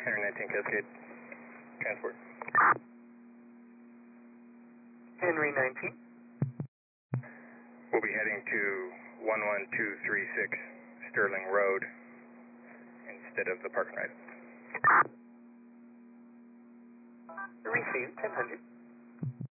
Henry 19 Cascade. Transport. Henry 19. We'll be heading to 11236 Sterling Road instead of the park and ride. Received, 1000.